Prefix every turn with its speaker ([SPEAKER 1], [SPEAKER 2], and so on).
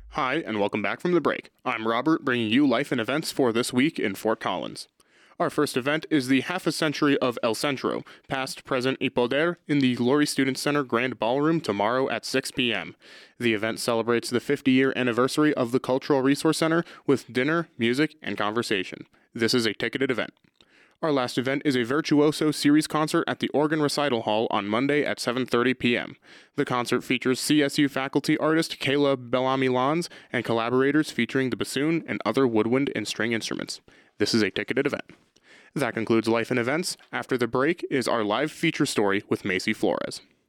[SPEAKER 1] Hi, and welcome back from the break. I'm Robert, bringing you life and events for this week in Fort Collins. Our first event is the half a century of El Centro, past, present, y poder, in the Glory Student Center Grand Ballroom tomorrow at 6 p.m. The event celebrates the 50-year anniversary of the Cultural Resource Center with dinner, music, and conversation. This is a ticketed event. Our last event is a Virtuoso series concert at the Organ Recital Hall on Monday at 7:30 p.m. The concert features CSU faculty artist Kayla Bellamy-Lons and collaborators featuring the bassoon and other woodwind and string instruments. This is a ticketed event. That concludes Life and Events. After the break is our live feature story with Macy Flores.